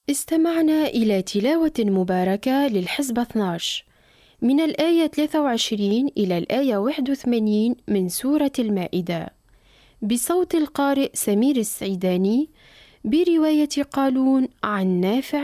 استمعنا إلى تلاوة مباركة للحزب 12 من الآية 23 إلى الآية 81 من سورة المائدة، بصوت القارئ سمير السعيداني، برواية قالون عن نافع